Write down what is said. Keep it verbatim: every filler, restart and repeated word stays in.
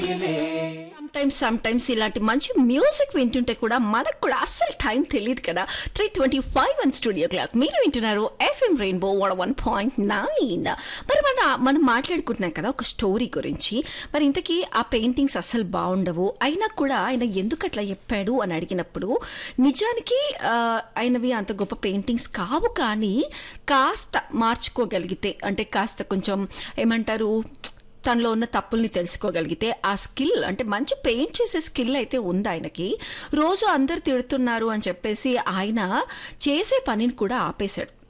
Times some times ఇలాంటి మంచి music వింటుంటే కూడా మనకు కూడా అస్సలు టైం తెలియదు కదా. Three twenty five one studio clock మీరు వింటున్నారు FM rainbow one one point nine. మరి మన మనం మాట్లాడుకుంటున్నాం కదా ఒక స్టోరీ గురించి. మరి ఇంతకీ ఆ పెయింటింగ్స్ అస్సలు బాగుండవు, అయినా కూడా ఆయన ఎందుకు అట్లా చెప్పాడు అని అడిగినప్పుడు నిజానికి ఆయనవి అంత గొప్ప పెయింటింగ్స్ కావు, కానీ కాస్త మార్చుకోగలిగితే అంటే కాస్త కొంచెం ఏమంటారు తనలో ఉన్న తప్పుల్ని తెలుసుకోగలిగితే ఆ స్కిల్ అంటే మంచి పెయింట్ చేసే స్కిల్ అయితే ఉంది ఆయనకి. రోజు అందరు తిడుతున్నారు అని చెప్పేసి ఆయన చేసే పనిని కూడా ఆపేశాడు.